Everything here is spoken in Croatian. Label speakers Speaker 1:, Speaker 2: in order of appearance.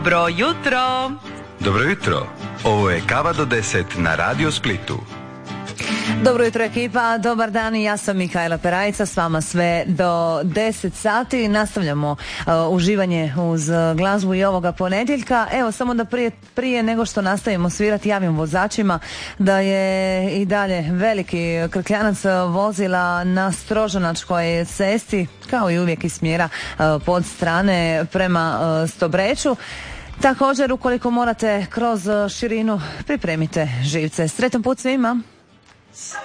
Speaker 1: Dobro jutro!
Speaker 2: Dobro jutro, ovo je Kava do 10 na Radio Splitu.
Speaker 3: Dobro jutro ekipa, dobar dan, ja sam Mikaela Perajica, s vama sve do 10 sati. Nastavljamo uživanje uz glazbu i ovoga ponedjeljka. Evo, samo da prije nego što nastavimo svirati, javim vozačima da je i dalje veliki krkljanac vozila na Strožanačkoj cesti, kao i uvijek iz smjera pod strane prema Stobreču. Također, ukoliko morate kroz širinu, pripremite živce. Sretan put svima!